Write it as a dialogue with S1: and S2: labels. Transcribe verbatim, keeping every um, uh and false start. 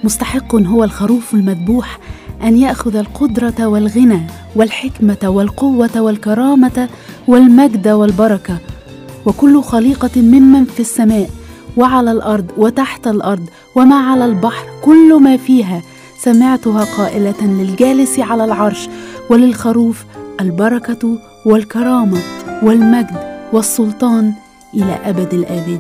S1: مستحق هو الخروف المذبوح أن يأخذ القدرة والغنى والحكمة والقوة والكرامة والمجد والبركة. وكل خليقة ممن في السماء وعلى الأرض وتحت الأرض وما على البحر كل ما فيها سمعتها قائلة للجالس على العرش وللخروف البركة والكرامة والمجد والسلطان إلى أبد الآبدين.